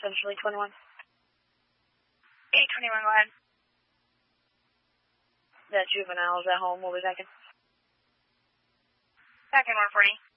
essentially 21. 821, go ahead. That juvenile's at home. We'll be back in. Back in 140.